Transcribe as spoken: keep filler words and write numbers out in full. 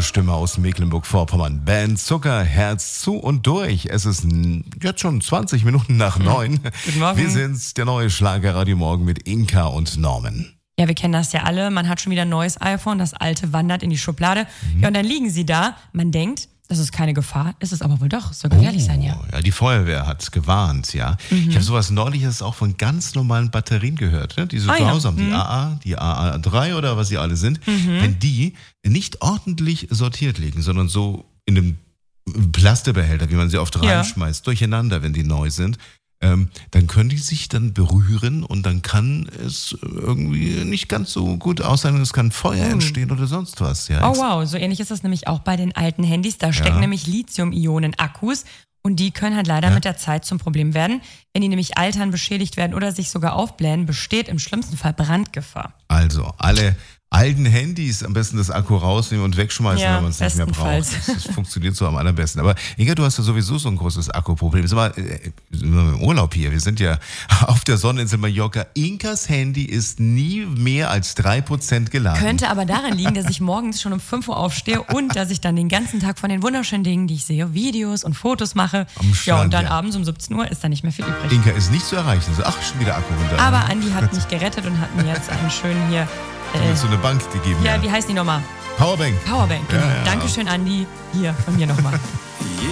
Stimme aus Mecklenburg-Vorpommern. Band Zucker, Herz zu und durch. Es ist jetzt schon zwanzig Minuten nach neun. Guten Morgen. Wir sind's, der neue Schlagerradio Morgen mit Inka und Norman. Ja, wir kennen das ja alle. Man hat schon wieder ein neues iPhone, das alte wandert in die Schublade. Mhm. Ja, und dann liegen sie da. Man denkt, das ist keine Gefahr. Ist es aber wohl doch. Es soll gefährlich oh, sein, ja. Ja, die Feuerwehr hat gewarnt, ja. Mhm. Ich habe sowas Neuliches auch von ganz normalen Batterien gehört, ne? Die so ah, zu Hause ja. haben, die mhm. A A, die A A drei oder was sie alle sind. Mhm. Wenn die nicht ordentlich sortiert liegen, sondern so in einem Plastikbehälter, wie man sie oft Ja. reinschmeißt, durcheinander, wenn die neu sind, ähm, dann können die sich dann berühren und dann kann es irgendwie nicht ganz so gut aussehen, es kann Feuer Oh. entstehen oder sonst was. Ja. Oh wow, so ähnlich ist das nämlich auch bei den alten Handys. Da stecken Ja. nämlich Lithium-Ionen-Akkus und die können halt leider Ja. mit der Zeit zum Problem werden. Wenn die nämlich altern, beschädigt werden oder sich sogar aufblähen, besteht im schlimmsten Fall Brandgefahr. Also, alle alten Handys am besten das Akku rausnehmen und wegschmeißen, Ja, wenn man es nicht mehr braucht. bestenfalls. Das, das funktioniert so am allerbesten. Aber Inga, du hast ja sowieso so ein großes Akkuproblem. Sag mal, äh, sind wir im Urlaub hier. Wir sind ja auf der Sonneninsel Mallorca. Inkas Handy ist nie mehr als drei Prozent geladen. Könnte aber daran liegen, dass ich morgens schon um fünf Uhr aufstehe und dass ich dann den ganzen Tag von den wunderschönen Dingen, die ich sehe, Videos und Fotos mache. Am Ja, Strand, und dann ja. abends um siebzehn Uhr ist da nicht mehr viel übrig. Inka ist nicht zu erreichen. So, ach, schon wieder Akku runter. Aber Andi hat mich gerettet und hat mir jetzt einen schönen hier, Du hast äh, so eine Bank gegeben. ja, wie heißt die nochmal? Powerbank. Powerbank. Genau. Ja, ja. Dankeschön, Andi. Hier, von mir nochmal.